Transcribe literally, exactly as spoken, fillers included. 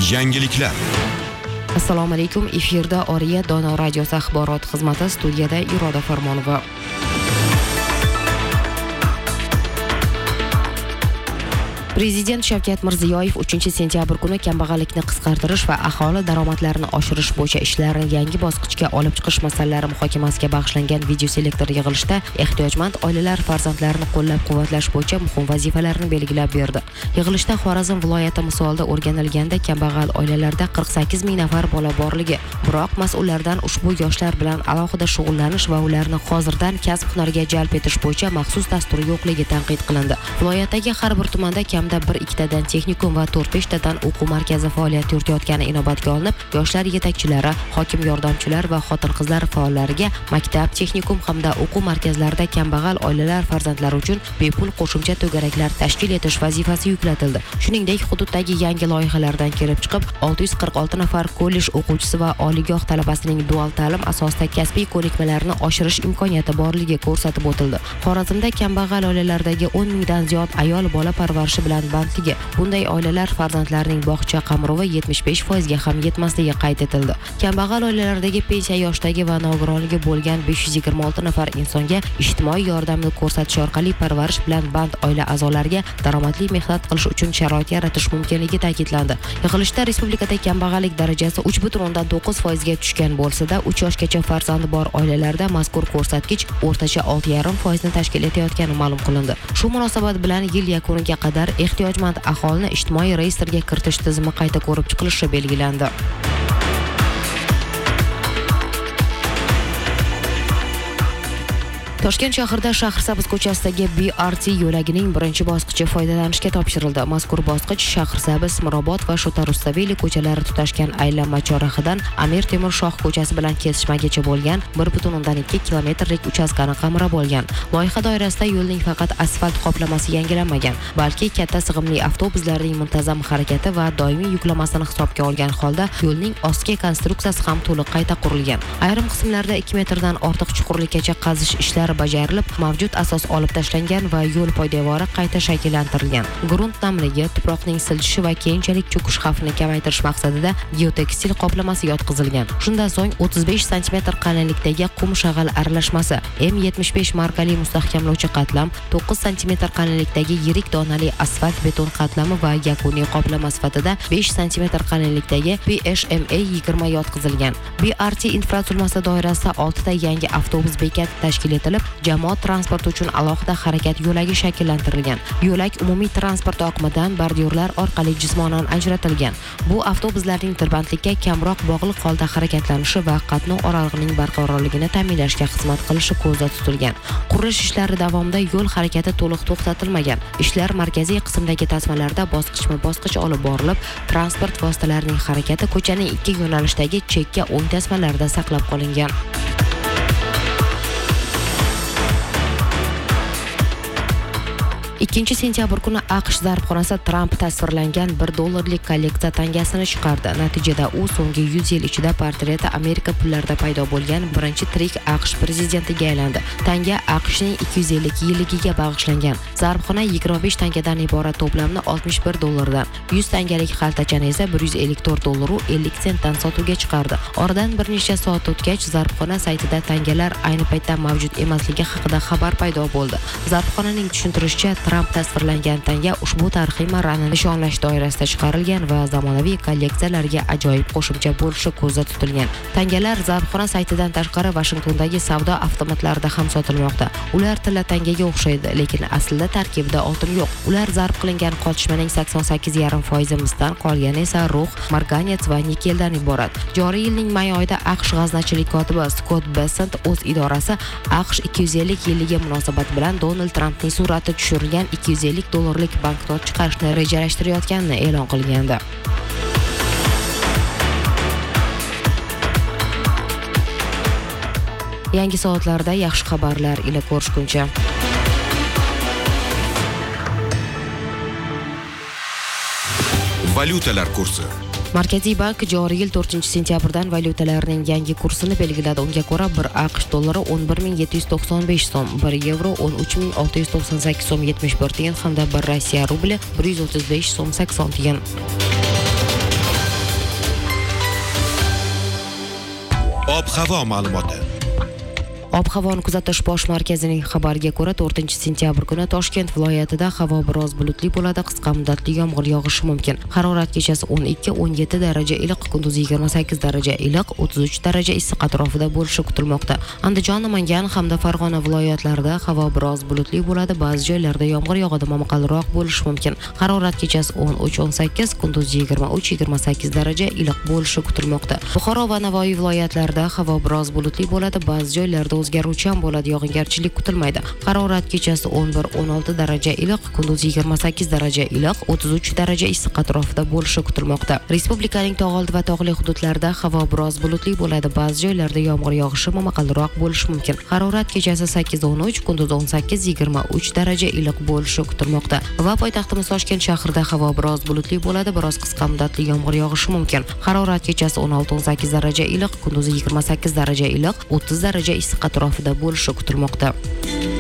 Yangiliklar. Assalomu alaykum. Efirda Oriya Dono radiosi axborot xizmati, studiyada Iroda Farmonova. Prezident Shavkat Mirziyoyev uchinchi sentyabr kuni kambag'allikni qisqartirish va aholi daromadlarini oshirish bo'yicha ishlarni yangi bosqichga olib chiqish masalalari muhokamasiga bag'ishlangan videoselektor yig'ilishida ehtiyojmand oilalar farzandlarini qo'llab-quvvatlash bo'yicha muhim vazifalarni belgilab berdi. Yig'ilishda Xorazm viloyati misolida o'rganilganda kambag'al oilalarda qirq sakkiz ming nafar bola borligi, biroq mas'ullardan ushbu yoshlar bilan alohida shug'ullanish va ularni hozirdan kasb-hunarga jalb etish bo'yicha maxsus dastur yo'qligi tanqid qilindi. Viloyatdagi har bir tumanda kam bir ikkitadan texnikum va to'rt besh tadan o'quv markazi faoliyat yuritayotgani inobatga olinib, yoshlar yetakchilari, hokim yordamchilar va xotin-qizlar faollariga maktab, texnikum hamda o'quv markazlarida kambag'al oilalar farzandlari uchun bepul qo'shimcha to'garaklar tashkil etish vazifasi yuklatildi. Shuningdek, hududdagi yangi loyihalardan kelib chiqib, olti yuz qirq olti nafar kollej o'quvchisi va oliygoh talabasining dual ta'lim asosida kasbiy ko'nikmalarini oshirish imkoniyati borligi ko'rsatib o'tildi. Xorazmda kambag'al oilalardagi o'n mingdan ziyod ayol bola parvarishi bilan bandligi. Bunday oilalar farzandlarining bog'cha qamrovi yetmish besh foizga ham yetmasligi qayd etildi. Kambag'al oilalardagi pensiya yoshdagi va nogironligi bo'lgan besh yuz yigirma olti nafar insonga ijtimoiy yordamni ko'rsatish orqali parvarish bilan band oila a'zolariga daromadli mehnat qilish uchun sharoit yaratish mumkinligi ta'kidlandi. Yig'ilishda respublikada kambag'allik darajasi uch butun o'ndan to'qqiz foizga tushgan bo'lsa-da, uch yoshgacha farzandi bor oilalarda mazkur ko'rsatkich o'rtacha olti yarim foizni tashkil etayotgani ma'lum qilindi. Shu munosabat bilan yil yakuniga qadar ehtiyojmand aholini ijtimoiy reyestrga kiritish tizimi qayta ko'rib chiqilishi belgilandi. Toshkent shahrida Shahrisabz ko'chasidagi B R T yo'lagining birinchi bosqichi foydalanishga topshirildi. Mazkur bosqich Shahrisabz, Mirobod va Shota Rustaveli ko'chalari tutashgan aylanma chorrahadan Amir Temur Shoh ko'chasi bilan kesishmagacha bo'lgan bir butun o'ndan ikki kilometrlik uchastkani qamrab olgan. Loyiha doirasida yo'lning faqat asfalt qoplamasi yangilanmagan, balki katta sig'imli avtobuslarning muntazam harakati va doimiy yuklamasini hisobga olgan holda yo'lning ostki konstruksiyasi ham to'liq qayta qurilgan. Ayrim qismlarda ikki metrdan ortiq chuqurlikkacha qazish ishlari bajarilib, mavjud asos olib tashlangan va yo'l poydevori qayta shakllantirilgan. Grunt namligi, tuproqning siljishi va keyinchalik cho'kish xavfini kamaytirish maqsadida geotekstil qoplamasi yotqizilgan. Shundan so'ng o'ttiz besh santimetr qalinlikdagi qum shag'al aralashmasi, M yetmish besh markali mustahkamlovchi qatlam, to'qqiz santimetr qalinlikdagi yirik donali asfalt beton qatlami va yakuniy qoplama sifatida besh santimetr qalinlikdagi P H M A yigirma yotqizilgan. B R T infratuzilmasi doirasida olti ta yangi avtobus bekati tashkil etilib, jamoat transporti uchun alohida harakat yo'lagi shakllantirilgan. Yo'lak umumiy transport oqimidan bordyurlar orqali jismonan ajratilgan. Bu avtobuslarning tirbandlikka kamroq bog'liq holda harakatlanishi va qatnov oralig'ining barqarorligini ta'minlashga xizmat qilishi ko'zda tutilgan. Qurilish ishlari davomida yo'l harakati to'liq to'xtatilmagan. Ishlar markaziy qismdagi tasmalarda bosqichma-bosqich olib borilib, transport vositalarining harakati ko'chaning ikki yo'nalishdagi chekka o'ng tasmalarda saqlab qolingan. ikkinchi sentyabr kuni AQSh zarbxonasi Tramp tasvirlangan bir dollarlik kolleksiya tangasini chiqardi. Natijada u so'nggi yuz yil ichida portreti Amerika pullarida paydo bo'lgan birinchi tirik AQSh prezidentiga aylandi. Tanga AQShning ikki yuz ellik yilligiga bag'ishlangan. Zarbxona yigirma besh tangadan iborat to'plamni oltmish bir dollardan, yuz tangalik xaltachani esa bir yuz ellik to'rt dollar ellik sentdan sotuvga chiqardi. Oradan bir necha soat o'tgach, zarbxona saytida tangalar ayni paytda mavjud emasligi haqida xabar paydo bo'ldi. Zarbxonaning tushuntirishicha, Tramp tasvirlangan tanga ushbu tarixiy marrani nishonlash doirasida chiqarilgan va zamonaviy kolleksiyalarga ajoyib qo'shimcha bo'lishi ko'zda tutilgan. Tangalar zarbxona saytidan tashqari Washingtondagi savdo avtomatlarida ham sotilmoqda. Ular tilla tangaga o'xshaydi, lekin aslida tarkibida oltin yo'q. Ular zarb qilingan qotishmaning sakson sakkiz yarim foizi misdan, qolgani esa rux, marganets va nikeldan iborat. Joriy yilning may oyida AQSh g'aznachilik kotibi Scott Bessent o'z idorasi AQSh ikki yuz ellik yilliga munosabat bilan Donald Trampning surati tushirilgan ikki yuz ellik dollarlik banknot chiqarishni rejalashtirayotganini e'lon qilgandi. Yangi soatlarda yaxshi xabarlar ila ko'rishguncha. Valyutalar kursi. Markaziy bank joriy yil to'rtinchi sentyabrdan valyutalarning yangi kursini belgiladi. Unga ko'ra bir AQSh dollari o'n bir ming yetti yuz to'qson besh so'm, bir yevro o'n uch ming olti yuz to'qson sakkiz so'm yetmish bir tiyin hamda bir Rossiya rubli bir yuz o'ttiz besh so'm sakson tiyin. Ob-havo ma'lumoti. Ob-havoni kuzatish bosh markazining xabariga ko'ra, to'rtinchi sentyabr kuni Toshkent viloyatida havo biroz bulutli bo'ladi, qisqa muddatli yomg'ir yog'ishi mumkin. Harorat kechasi o'n ikki o'n yetti daraja iliq, kunduz yigirma sakkiz daraja iliq, o'ttiz uch daraja issiq atrofida bo'lishi kutilmoqda. Andijon, Namangan hamda Farg'ona viloyatlarida havo biroz bulutli bo'ladi, ba'zi joylarda yomg'ir yog'adi, momaqaldiroq bo'lishi mumkin. Harorat kechasi o'n uch o'n sakkiz, kunduz yigirma uch yigirma sakkiz daraja iliq bo'lishi kutilmoqda. Buxoro va Navoiy viloyatlarida havo biroz bulutli bo'ladi, ba'zi joylarda o'zgaruvchan bo'ladi, yog'ingarchilik kutilmaydi. Harorat kechasi o'n bir o'n olti daraja iliq, kunduz yigirma sakkiz daraja iliq, o'ttiz uch daraja issiq atrofida bo'lishi kutilmoqda. Respublikaning tog'oldi va tog'li hududlarida havo biroz bulutli bo'ladi, ba'zi joylarda yomg'ir yog'ishi, momaqaldiroq bo'lishi mumkin. Harorat kechasi sakkiz o'n uch, kunduz o'n sakkiz yigirma uch daraja iliq bo'lishi kutilmoqda. Va poytaxtimiz Toshkent shahrida havo biroz bulutli bo'ladi, biroz qisqa muddatli yomg'ir yog'ishi mumkin. Harorat kechasi o'n olti o'n sakkiz daraja iliq, kunduz yigirma sakkiz daraja iliq, o'ttiz daraja issiq atrofida bo'lishi kutilmoqda.